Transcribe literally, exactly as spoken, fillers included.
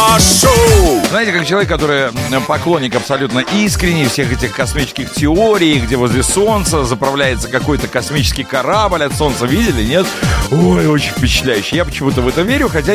Шоу. Знаете, как человек, который поклонник абсолютно искренний всех этих космических теорий, где возле Солнца заправляется какой-то космический корабль от Солнца, видели, нет? Ой, очень впечатляюще. Я почему-то в это верю, хотя